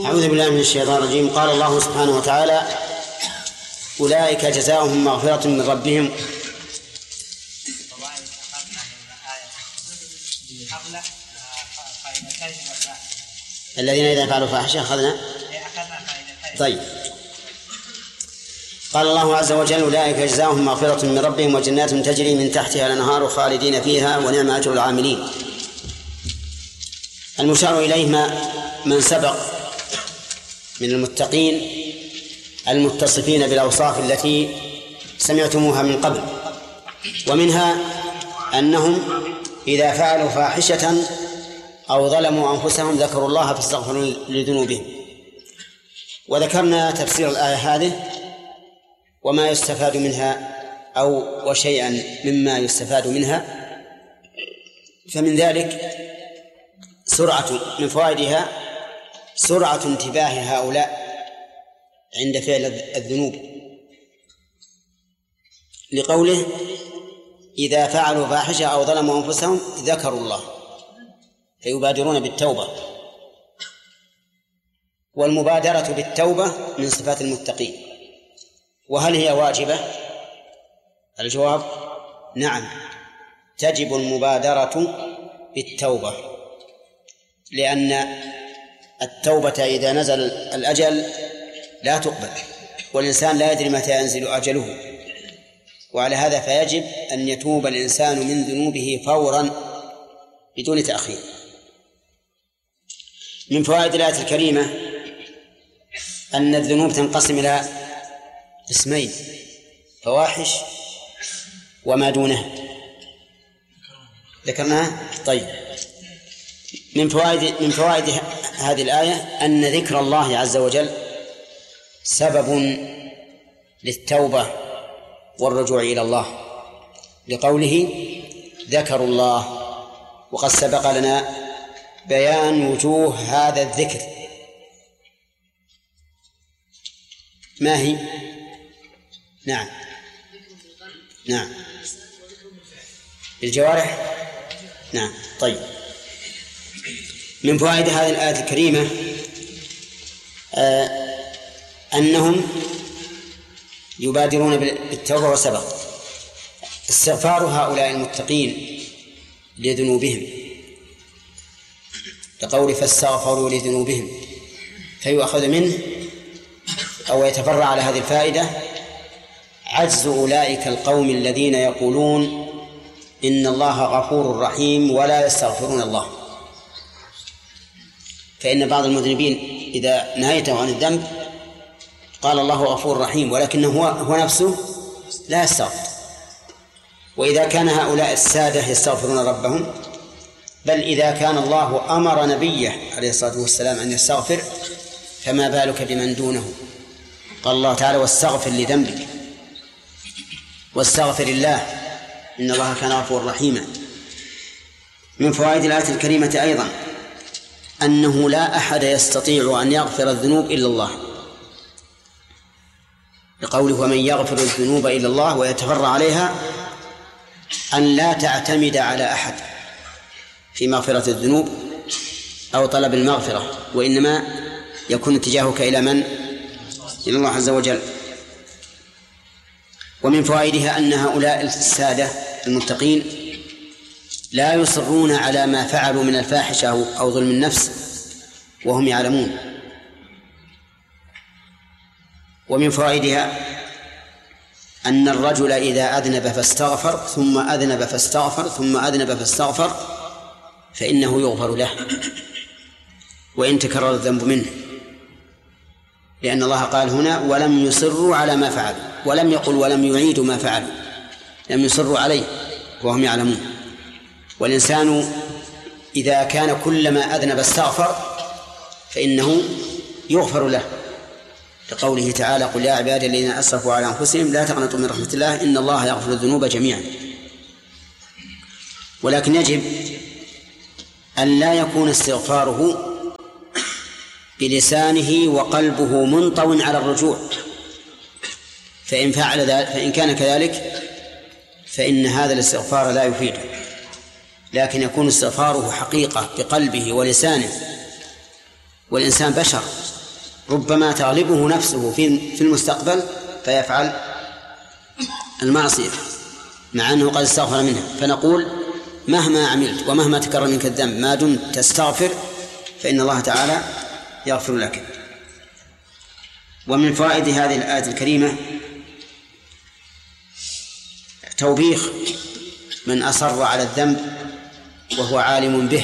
أعوذ بالله من الشيطان الرجيم. قال الله سبحانه وتعالى: أولئك جزاؤهم مغفرة من ربهم. الذين إذا فعلوا فاحشة أخذنا. طيب. قال الله عز وجل: أولئك جزاؤهم مغفرة من ربهم وجنات تجري من تحتها الأنهار خالدين فيها ونعم أجر العاملين. المشار إليه من سبق من المتقين المتصفين بالأوصاف التي سمعتموها من قبل، ومنها أنهم إذا فعلوا فاحشة أو ظلموا أنفسهم ذكروا الله فاستغفروا لذنوبهم. وذكرنا تفسير الآية هذه وما يستفاد منها وشيئا مما يستفاد منها. فمن ذلك من فوائدها سرعة انتباه هؤلاء عند فعل الذنوب، لقوله: إذا فعلوا فاحشة أو ظلموا أنفسهم ذكروا الله فيبادرون بالتوبة. والمبادرة بالتوبة من صفات المتقين. وهل هي واجبة؟ الجواب: نعم، تجب المبادرة بالتوبة، لأن التوبة إذا نزل الأجل لا تقبل، والإنسان لا يدري متى ينزل أجله، وعلى هذا فيجب أن يتوب الإنسان من ذنوبه فورا بدون تأخير. من فوائد الآية الكريمة أن الذنوب تنقسم إلى قسمين: فواحش وما دونها. ذكرناها. طيب. من فوائد هذه الآية أن ذكر الله عز وجل سبب للتوبة والرجوع إلى الله، لقوله: ذكروا الله. وقد سبق لنا بيان وجوه هذا الذكر. ما هي؟ نعم بالجوارح. نعم. طيب. من فوائد هذه الآية الكريمة أنهم يبادرون بالتوبة. وسبق استغفار هؤلاء المتقين لذنوبهم، لقول: فاستغفروا لذنوبهم. فيؤخذ منه أو يتفرع على هذه الفائدة عجز أولئك القوم الذين يقولون إن الله غفور رحيم ولا يستغفرون الله. فإن بعض المذنبين إذا نهيته عن الذنب قال الله غفور رحيم، ولكنه هو نفسه لا يستغفر. وإذا كان هؤلاء السادة يستغفرون ربهم، بل إذا كان الله أمر نبيه عليه الصلاة والسلام أن يستغفر، فما بالك بمن دونه؟ قال الله تعالى: واستغفر لذنبك واستغفر الله إن الله كان غفورا رحيما. من فوائد الآية الكريمة أيضا أنه لا أحد يستطيع أن يغفر الذنوب إلا الله، لقوله: ومن يغفر الذنوب إلا الله. ويتفرع عليها أن لا تعتمد على أحد في مغفرة الذنوب أو طلب المغفرة، وإنما يكون اتجاهك إلى من؟ إلى الله عز وجل. ومن فوائدها أن هؤلاء السادة المتقين لا يصرون على ما فعلوا من الفاحشة أو ظلم النفس وهم يعلمون. ومن فوائدها أن الرجل إذا أذنب فاستغفر ثم أذنب فاستغفر ثم أذنب فاستغفر فإنه يغفر له وإن تكرر الذنب منه، لأن الله قال هنا: ولم يصروا على ما فعلوا، ولم يقل ولم يعيدوا ما فعلوا، لم يصروا عليه وهم يعلمون. والإنسان إذا كان كلما أذنب استغفر فإنه يغفر له، لقوله تعالى: قل يا عبادي الذين أسرفوا على أنفسهم لا تقنطوا من رحمة الله إن الله يغفر الذنوب جميعا. ولكن يجب أن لا يكون استغفاره بلسانه وقلبه منطو على الرجوع، فإن فعل ذلك فإن كان كذلك فإن هذا الاستغفار لا يفيده، لكن يكون استغفاره حقيقة بقلبه ولسانه، والإنسان بشر ربما تغلبه نفسه في المستقبل فيفعل المعصية مع أنه قد استغفر منها. فنقول مهما عملت ومهما تكرر منك الذنب ما دمت تستغفر فإن الله تعالى يغفر لك. ومن فوائد هذه الآية الكريمة توبيخ من أصر على الذنب وهو عالم به،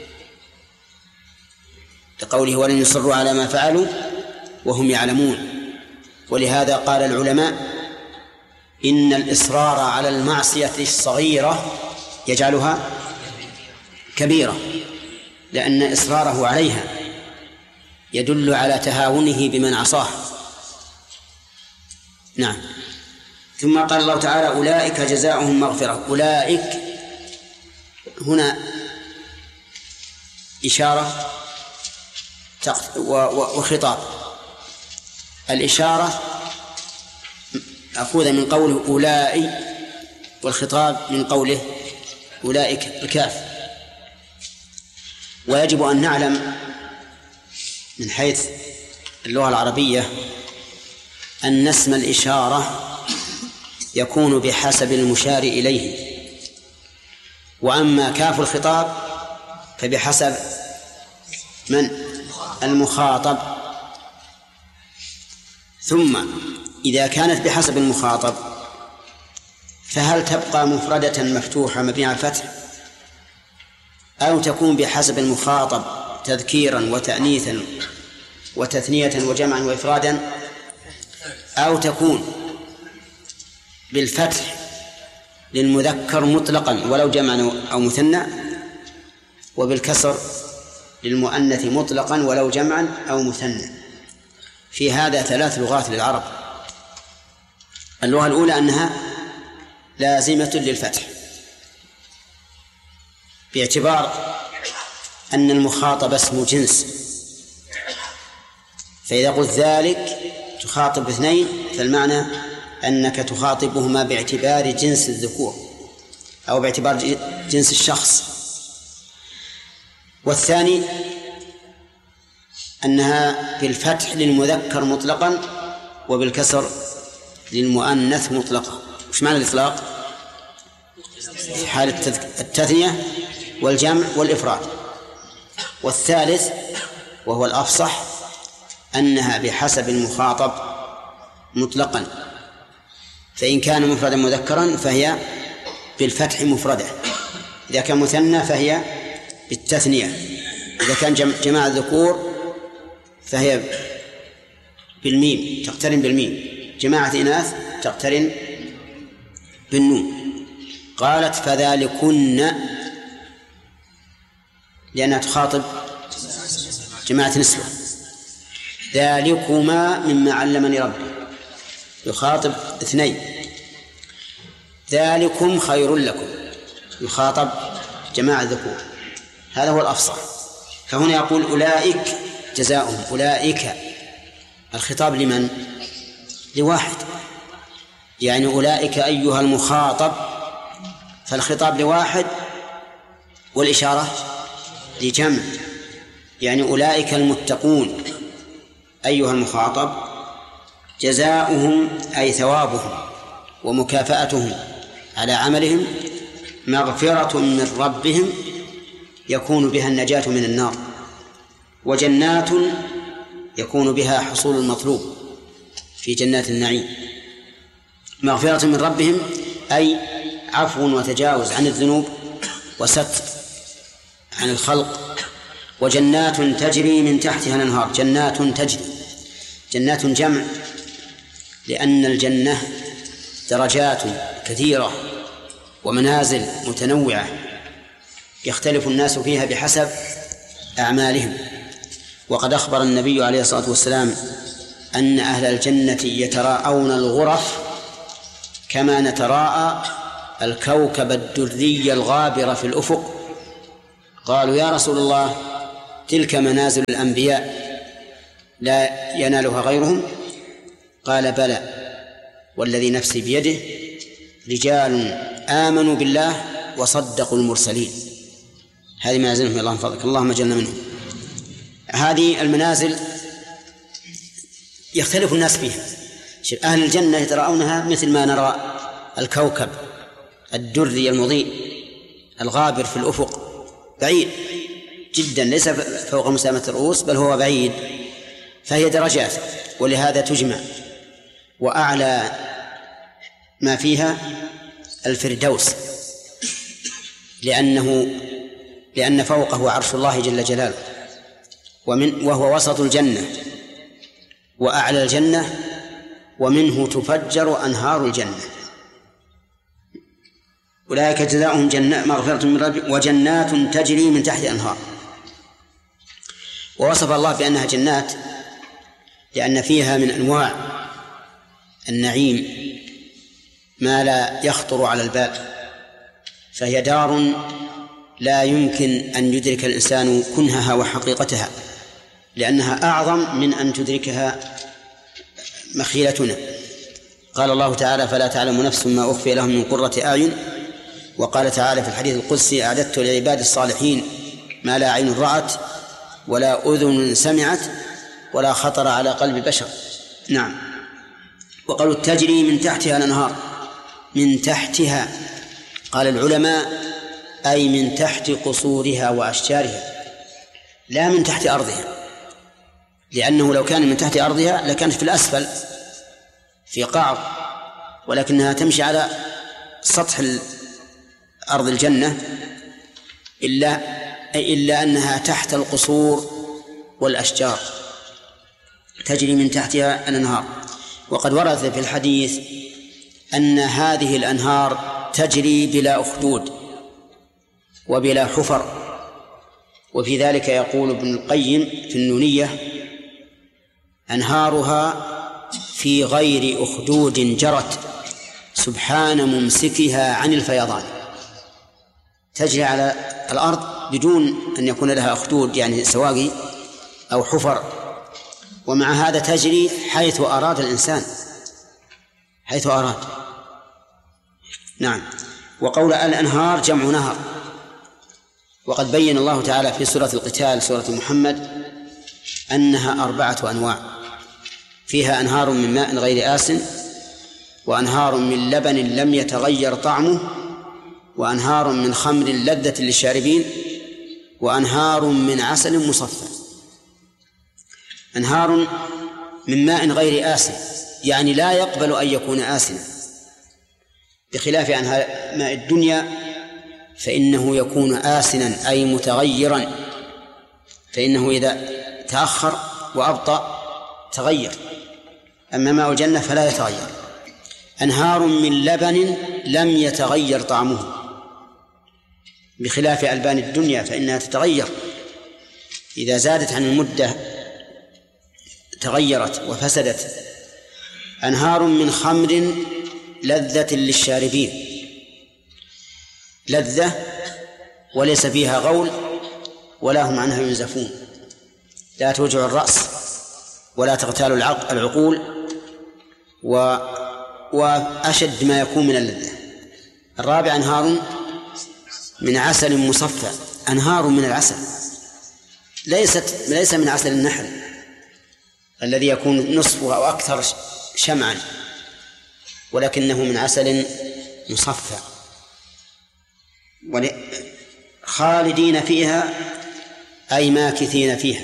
لقوله ولن يصروا على ما فعلوا وهم يعلمون. ولهذا قال العلماء إن الإصرار على المعصية الصغيرة يجعلها كبيرة، لأن إصراره عليها يدل على تهاونه بمن عصاه. نعم. ثم قال الله تعالى أولئك جزاؤهم مغفرة. أولئك هنا إشارة وخطاب. الإشارة أخوذ من قوله أولئك، والخطاب من قوله أولئك الكاف. ويجب أن نعلم من حيث اللغة العربية أن اسم الإشارة يكون بحسب المشار إليه، وأما كاف الخطاب فبحسب من؟ المخاطب. ثم إذا كانت بحسب المخاطب فهل تبقى مفردة مفتوحة مبنية على الفتح، أو تكون بحسب المخاطب تذكيرا وتأنيثا وتثنية وجمعا وإفرادا، أو تكون بالفتح للمذكر مطلقا ولو جمعا أو مثنى، وبالكسر للمؤنث مطلقا ولو جمعا أو مثنى. في هذا 3 لغات للعرب. اللغة الأولى أنها لازمة للفتح باعتبار أن المخاطب اسم جنس، فإذا قلت ذلك تخاطب 2 فالمعنى أنك تخاطبهما باعتبار جنس الذكور أو باعتبار جنس الشخص. والثاني أنها بالفتح للمذكر مطلقا وبالكسر للمؤنث مطلقا. وش معنى الإطلاق؟ في حالة التثنية والجمع والإفراد. والثالث وهو الأفصح أنها بحسب المخاطب مطلقا، فإن كان مفردا مذكرا فهي بالفتح مفردة، إذا كان مثنى فهي بالتثنية، إذا كان جماعة ذكور فهي بالميم تقترن بالميم، جماعة إناث تقترن بالنون. قالت فذلكن لأنها تخاطب جماعة نسوة، ذلكما مما علمني ربي يخاطب 2، ذلكم خير لكم يخاطب جماعة ذكور. هذا هو الأفصح. فهنا يقول أولئك جزاؤهم. أولئك الخطاب لمن؟ لواحد، يعني أولئك أيها المخاطب، فالخطاب لواحد والإشارة لجمع، يعني أولئك المتقون أيها المخاطب جزاؤهم أي ثوابهم ومكافأتهم على عملهم مغفرة من ربهم يكون بها النجاة من النار، وجنات يكون بها حصول المطلوب في جنات النعيم. مغفرة من ربهم أي عفو وتجاوز عن الذنوب وستر عن الخلق. وجنات تجري من تحتها الأنهار. جنات تجري، جنات جمع، لأن الجنة درجات كثيرة ومنازل متنوعة يختلف الناس فيها بحسب أعمالهم. وقد أخبر النبي عليه الصلاة والسلام أن أهل الجنة يتراءون الغرف كما نتراءى الكوكب الدري الغابر في الأفق. قالوا يا رسول الله تلك منازل الأنبياء لا ينالها غيرهم؟ قال بلى والذي نفسي بيده رجال آمنوا بالله وصدقوا المرسلين. هذه منازلهم الله من فضلك، اللهم اجعلنا منهم. هذه المنازل يختلف الناس فيها. أهل الجنة يترأونها مثل ما نرى الكوكب الدري المضيء الغابر في الأفق، بعيد جدا، ليس فوق مسامة الرؤوس بل هو بعيد، فهي درجات، ولهذا تجمع. وأعلى ما فيها الفردوس، لأن فوقه عرش الله جل جلاله، وهو وسط الجنة وأعلى الجنة، ومنه تفجر أنهار الجنة. أولئك جزاؤهم مغفرة من ربهم وجنات تجري من تحت أنهار. ووصف الله بأنها جنات لأن فيها من أنواع النعيم ما لا يخطر على البال، فهي دار لا يمكن أن يدرك الإنسان كنهها وحقيقتها، لأنها أعظم من أن تدركها مخيلتنا. قال الله تعالى: فلا تعلم نفس ما أخفي لهم من قرة أعين. وقال تعالى في الحديث القدسي: أعددت لعباد الصالحين ما لا عين رأت ولا أذن سمعت ولا خطر على قلب بشر. نعم. وقالوا تجري من تحتها الأنهار. من تحتها قال العلماء أي من تحت قصورها وأشجارها، لا من تحت أرضها، لأنه لو كان من تحت أرضها لكانت في الأسفل في قعر، ولكنها تمشي على سطح أرض الجنة، إلا أنها تحت القصور والأشجار، تجري من تحتها الأنهار. وقد ورد في الحديث أن هذه الأنهار تجري بلا أخدود وبلا حفر. وفي ذلك يقول ابن القيم في النونية: أنهارها في غير أخدود جرت سبحان ممسكها عن الفيضان. تجري على الأرض بدون أن يكون لها أخدود، يعني سواقي أو حفر، ومع هذا تجري حيث أراد الإنسان، حيث أراد. نعم. وقول الأنهار جمع نهر. وقد بين الله تعالى في سورة القتال سورة محمد أنها 4 أنواع، فيها أنهار من ماء غير آسن، وأنهار من لبن لم يتغير طعمه، وأنهار من خمر لذة للشاربين، وأنهار من عسل مصفى. أنهار من ماء غير آسن يعني لا يقبل أن يكون آسنا، بخلاف أنهار ماء الدنيا فإنه يكون آسنا أي متغيرا، فإنه إذا تأخر وأبطأ تغير، أما ماء الجنة فلا يتغير. أنهار من لبن لم يتغير طعمه، بخلاف ألبان الدنيا فإنها تتغير، إذا زادت عن المدة تغيرت وفسدت. أنهار من خمر لذة للشاربين، لذة وليس فيها غول ولا هم عنها ينزفون، لا توجع الرأس ولا تغتال العقول، وأشد ما يكون من اللذة. الرابع أنهار من عسل مصفى، أنهار من العسل، ليس من عسل النحل الذي يكون نصفه أو أكثر شمعا، ولكنه من عسل مصفى، خالدين فيها أي ماكثين فيها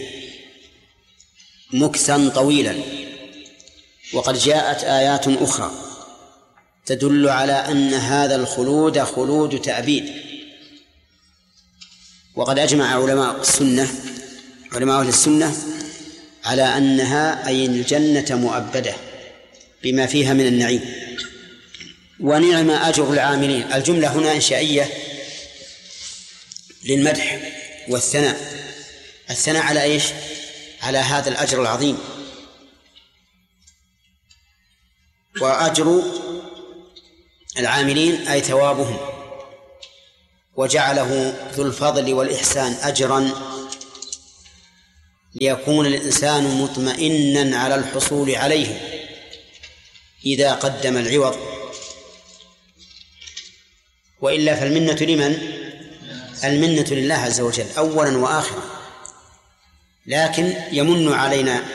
مكثا طويلا. وقد جاءت آيات أخرى تدل على أن هذا الخلود خلود تأبيد. وقد أجمع علماء أهل السنة على أنها أي الجنة مؤبدة بما فيها من النعيم. ونعم أجر العاملين. الجملة هنا إنشائية للمدح والثناء. الثناء على إيش؟ على هذا الأجر العظيم. وأجر العاملين أي ثوابهم، وجعله ذو الفضل والإحسان أجرا ليكون الإنسان مطمئنا على الحصول عليه إذا قدم العوض، وإلا فالمنة لمن؟ المنة لله عز وجل أولا وآخرا، لكن يمن علينا